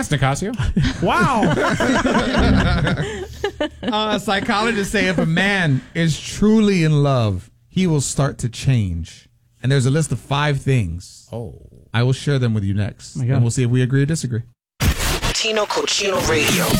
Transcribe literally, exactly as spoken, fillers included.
chance, Nicasio. Wow. uh, psychologists say if a man is truly in love, he will start to change. And there's a list of five things. Oh. I will share them with you next. Oh my God. And we'll see if we agree or disagree. Tino Cochino Radio.